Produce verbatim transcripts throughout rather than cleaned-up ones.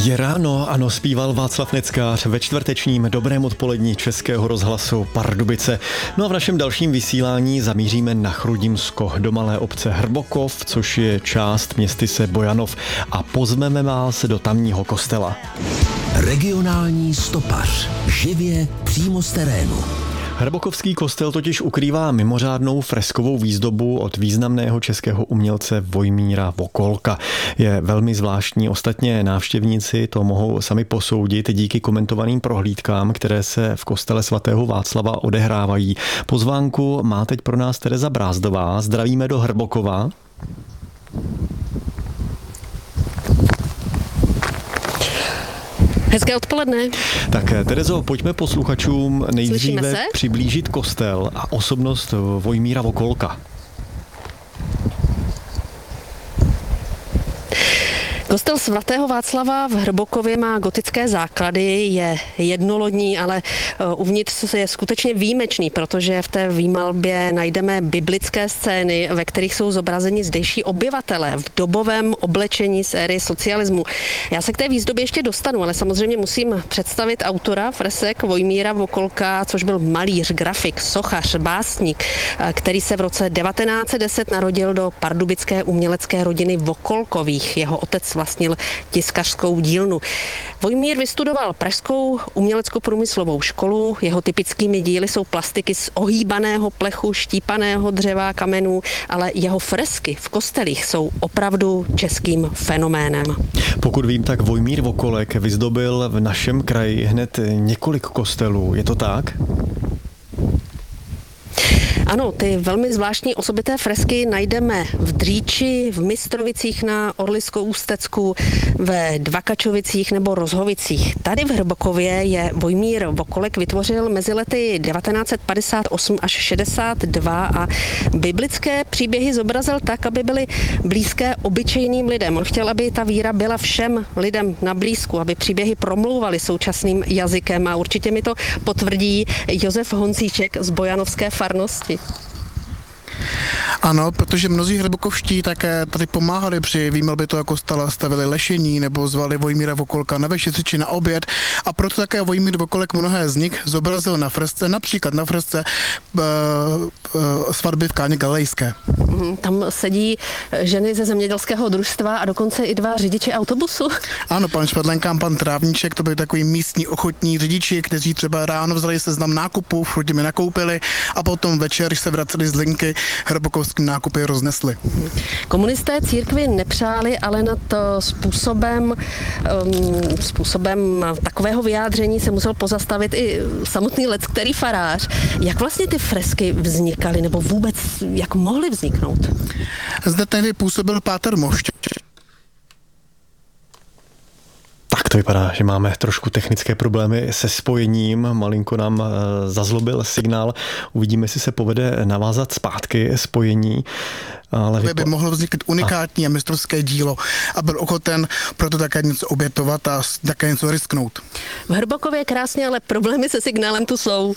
Je ráno, ano, zpíval Václav Neckář ve čtvrtečním dobrém odpolední Českého rozhlasu Pardubice. No a v našem dalším vysílání zamíříme na Chrudimsko, do malé obce Hrbokov, což je část městyse Bojanov, a pozveme vás do tamního kostela. Regionální stopař. Živě přímo z terénu. Hrbokovský kostel totiž ukrývá mimořádnou freskovou výzdobu od významného českého umělce Vojmíra Vokolka. Je velmi zvláštní, ostatně návštěvníci to mohou sami posoudit díky komentovaným prohlídkám, které se v kostele svatého Václava odehrávají. Pozvánku má teď pro nás Tereza Brázdová. Zdravíme do Hrbokova. Hezké odpoledne. Tak Terezo, pojďme posluchačům nejdříve přiblížit kostel a osobnost Vojmíra Vokolka. Kostel svatého Václava v Hrbokově má gotické základy, je jednolodní, ale uvnitř je skutečně výjimečný, protože v té výmalbě najdeme biblické scény, ve kterých jsou zobrazeni zdejší obyvatelé v dobovém oblečení z éry socialismu. Já se k té výzdobě ještě dostanu, ale samozřejmě musím představit autora fresek Vojmíra Vokolka, což byl malíř, grafik, sochař, básník, který se v roce devatenáct set deset narodil do pardubické umělecké rodiny Vokolkových. Jeho otec vlastnil tiskařskou dílnu. Vojmír vystudoval Pražskou umělecko-průmyslovou školu. Jeho typickými díly jsou plastiky z ohýbaného plechu, štípaného dřeva, kamenů, ale jeho fresky v kostelích jsou opravdu českým fenoménem. Pokud vím, tak Vojmír Vokolek vyzdobil v našem kraji hned několik kostelů. Je to tak? Ano, ty velmi zvláštní osobité fresky najdeme v Dříči, v Mistrovicích na Orlicko-Ústecku, ve Dvakačovicích nebo Rozhovicích. Tady v Hrbokově je Vojmír Vokolek vytvořil mezi lety devatenáct set padesát osm až šedesát dva a biblické příběhy zobrazil tak, aby byly blízké obyčejným lidem. On chtěl, aby ta víra byla všem lidem na blízku, aby příběhy promlouvaly současným jazykem, a určitě mi to potvrdí Josef Honzíček z bojanovské farnosti. Ano, protože mnozí hrbokovští také tady pomáhali při výmalbě toho kostela, stavili lešení nebo zvali Vojmíra Vokolka na večeři či na oběd, a proto také Vojmír Vokolek mnohé z nich zobrazil na fresce, například na fresce uh, uh, svatby v Káně Galilejské. Tam sedí ženy ze zemědělského družstva a dokonce i dva řidiči autobusu. Ano, pan Švedlenka a pan Trávníček, to byli takový místní ochotní řidiči, kteří třeba ráno vzali seznam nákupů, v Chrudimi nakoupili a potom večer, když se vraceli z linky, hrbokovským nákupy roznesli. Komunisté církvi nepřáli, ale nad způsobem, um, způsobem takového vyjádření se musel pozastavit i samotný leckterý farář. Jak vlastně ty fresky vznikaly, nebo vůbec jak mohly vzniknout? Zde tehdy působil páter Mošť. Tak to vypadá, že máme trošku technické problémy se spojením. Malinko nám zazlobil signál. Uvidíme, jestli se povede navázat zpátky spojení. Ale by, by mohlo vzniknout unikátní a, a mistrovské dílo a byl ochoten proto také něco obětovat a také něco risknout. V Hrbokově krásně, ale problémy se signálem tu jsou.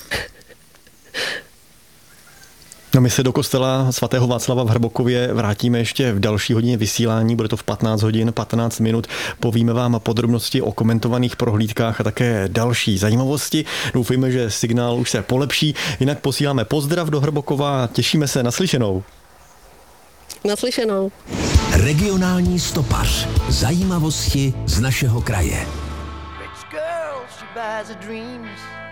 No, my se do kostela svatého Václava v Hrbokově vrátíme ještě v další hodině vysílání, bude to v patnáct hodin patnáct minut. Povíme vám podrobnosti o komentovaných prohlídkách a také další zajímavosti. Doufejme, že signál už se polepší. Jinak posíláme pozdrav do Hrbokova a těšíme se. Naslyšenou. Naslyšenou. Regionální stopař. Zajímavosti z našeho kraje. Rich girl, she buys her dreams.